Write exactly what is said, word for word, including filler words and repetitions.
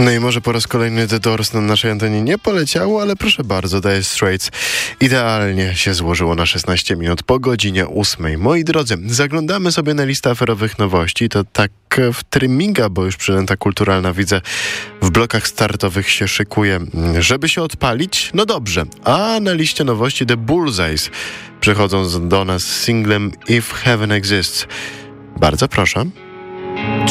No i może po raz kolejny The Doors na naszej antenie nie poleciało, ale proszę bardzo, Dire Straits idealnie się złożyło na szesnaście minut po godzinie ósmej. Moi drodzy, zaglądamy sobie na listę aferowych nowości. To tak w trymiga, bo już przynęta kulturalna, widzę, w blokach startowych się szykuje, żeby się odpalić. No dobrze, a na liście nowości The Bullseyes przychodzą do nas z singlem If Heaven Exists. Bardzo proszę.